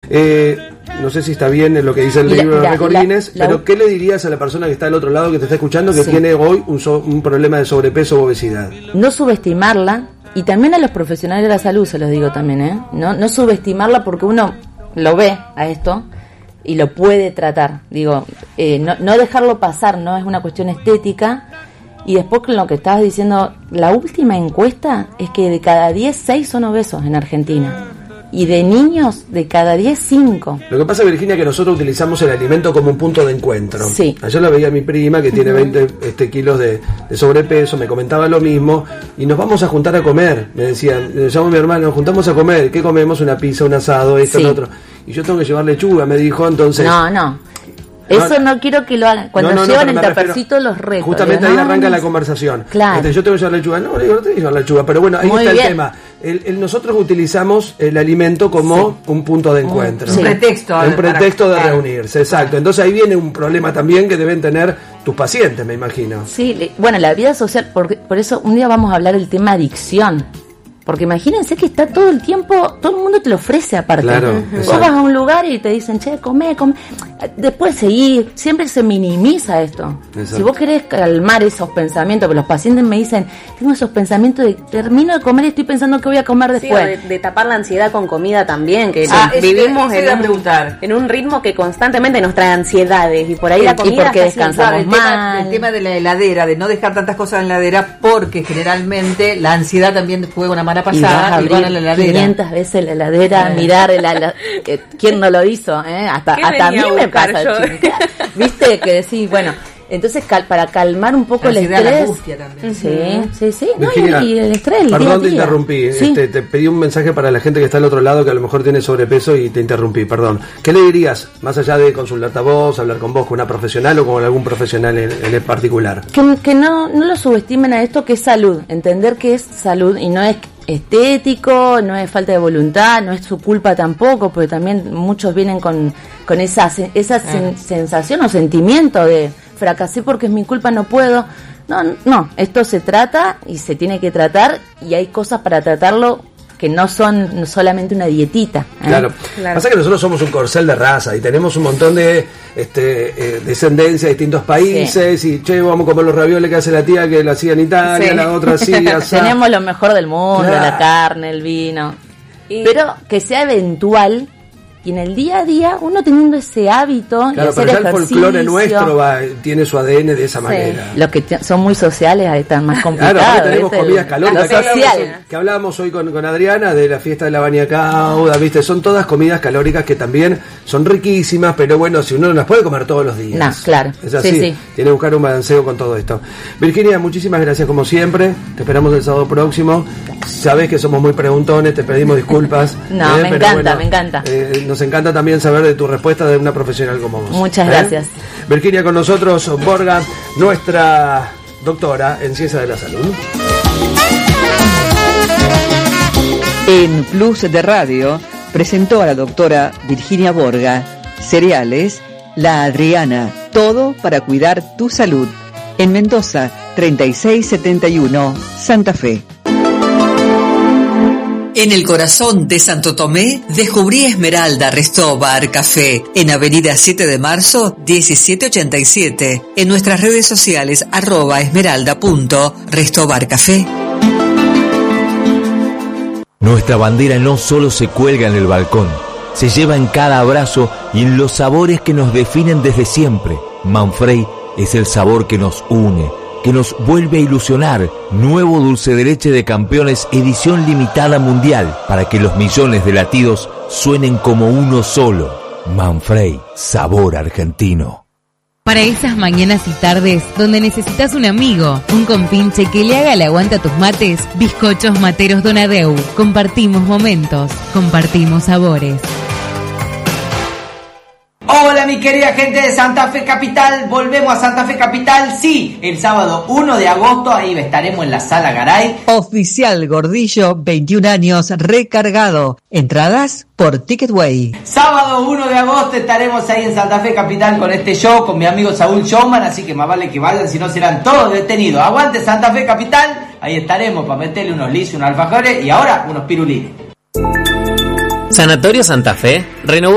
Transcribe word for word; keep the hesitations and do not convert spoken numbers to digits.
Eh, no sé si está bien en lo que dice el la, libro de la, récord la, Guinness, la, pero ¿qué le dirías a la persona que está al otro lado, que te está escuchando, que sí. tiene hoy un, so, un problema de sobrepeso o obesidad? No subestimarla, y también a los profesionales de la salud se los digo también, ¿eh? No, no subestimarla, porque uno lo ve a esto y lo puede tratar. Digo, eh, no, no dejarlo pasar, no es una cuestión estética. Y después, con lo que estabas diciendo, la última encuesta es que de cada diez, seis son obesos en Argentina. Y de niños, de cada diez, cinco. Lo que pasa, Virginia, es que nosotros utilizamos el alimento como un punto de encuentro. Sí. Ayer lo veía mi prima, que tiene veinte este, kilos de, de sobrepeso, me comentaba lo mismo, y nos vamos a juntar a comer. Me decían, le llamo a mi hermano, nos juntamos a comer. ¿Qué comemos? Una pizza, un asado, esto, sí. lo otro. Y yo tengo que llevar lechuga, me dijo, entonces... No, no. Eso no quiero que lo hagan. Cuando no, no, llevan no, el tapercito refiero, los retos. Justamente ¿no? ahí arranca la conversación. Claro. Entonces, yo tengo que llevar lechuga. No, digo, no tengo que llevar lechuga. Pero bueno, ahí Muy está bien. el tema. El, el, nosotros utilizamos el alimento como sí. un punto de encuentro. Sí. Un pretexto. Un pretexto para, de reunirse, exacto. Entonces ahí viene un problema también que deben tener tus pacientes, me imagino. Sí, bueno, la vida social, por, por eso un día vamos a hablar del tema adicción. Porque imagínense que está todo el tiempo, todo el mundo te lo ofrece aparte. Claro, vos vas a un lugar y te dicen, che, come, come. Después seguir, siempre se minimiza esto. Exacto. Si vos querés calmar esos pensamientos, porque los pacientes me dicen, tengo esos pensamientos de termino de comer y estoy pensando que voy a comer después. Sí, de, de tapar la ansiedad con comida también, que ah, vivimos es, es en, un, en un ritmo que constantemente nos trae ansiedades y por ahí y, la comida y porque descansamos el mal. Tema, el tema de la heladera, de no dejar tantas cosas en la heladera, porque generalmente la ansiedad también juega una mala pasada. Y a la quinientas veces la heladera, mirar el ala, eh, quién no lo hizo, ¿eh? hasta hasta a mí me pasa, chica. Viste que decís, bueno, entonces cal, para calmar un poco la el estrés, también. sí, sí, sí, no, Virginia, y, y el estrés, el perdón, día a día. te interrumpí, sí. este, te pedí un mensaje para la gente que está al otro lado que a lo mejor tiene sobrepeso y te interrumpí, perdón. ¿Qué le dirías, más allá de consultarte a vos, hablar con vos, con una profesional o con algún profesional en, en particular? Que, que no, no lo subestimen a esto, que es salud, entender que es salud y no es estético, no es falta de voluntad, no es su culpa tampoco, porque también muchos vienen con, con esa, esa ah. sen, sensación o sentimiento de fracasé porque es mi culpa, no puedo. No, no, esto se trata y se tiene que tratar y hay cosas para tratarlo que no son solamente una dietita. ¿eh? Claro. claro. Pasa que nosotros somos un corcel de raza y tenemos un montón de este, eh, descendencia de distintos países sí. y che, vamos a comer los ravioles que hace la tía que la hacía en Italia, sí. la otra así. Tenemos lo mejor del mundo, claro. la carne, el vino. Y... Pero que sea eventual. Y en el día a día, uno teniendo ese hábito claro, y hacer pero ya ejercicio... el folclore nuestro va, tiene su A D N de esa sí. manera. Los que t- son muy sociales ahí están más complicados. Claro, tenemos ¿viste? comidas calóricas. Lo social. Que hablábamos hoy con, con Adriana de la fiesta de la baña cauda, ¿viste? Son todas comidas calóricas que también son riquísimas, pero bueno, si uno no las puede comer todos los días. No, claro. Es así. Sí, sí. Tiene que buscar un balanceo con todo esto. Virginia, muchísimas gracias como siempre. Te esperamos el sábado próximo. Sabés que somos muy preguntones, te pedimos disculpas. No, eh, me pero encanta, bueno, me encanta. Eh, nos encanta también saber de tu respuesta de una profesional como vos. Muchas ¿eh? gracias. Virginia con nosotros, Borga, nuestra doctora en Ciencia de la Salud. En Plus de Radio presentó a la doctora Virginia Borga, Cereales, La Adriana, todo para cuidar tu salud. En Mendoza, treinta y seis setenta y uno, Santa Fe. En el corazón de Santo Tomé, descubrí Esmeralda Resto Bar Café, en Avenida siete de marzo, diecisiete ochenta y siete. En nuestras redes sociales, arroba esmeralda punto resto bar café. Nuestra bandera no solo se cuelga en el balcón, se lleva en cada abrazo y en los sabores que nos definen desde siempre. Manfrey es el sabor que nos une, que nos vuelve a ilusionar. Nuevo dulce de leche de campeones, edición limitada mundial, para que los millones de latidos suenen como uno solo. Manfrey, sabor argentino. Para esas mañanas y tardes donde necesitas un amigo, un compinche que le haga el aguante a tus mates, Bizcochos Materos Donadeu. Compartimos momentos, compartimos sabores. Hola mi querida gente de Santa Fe Capital, volvemos a Santa Fe Capital, sí, el sábado uno de agosto, ahí estaremos en la Sala Garay. Oficial Gordillo, veintiún años, recargado, entradas por Ticketway. Sábado uno de agosto estaremos ahí en Santa Fe Capital con este show, con mi amigo Saúl Showman, así que más vale que vayan, si no serán todos detenidos. Aguante Santa Fe Capital, ahí estaremos para meterle unos lisos, unos alfajores y ahora unos pirulines. Sanatorio Santa Fe renovó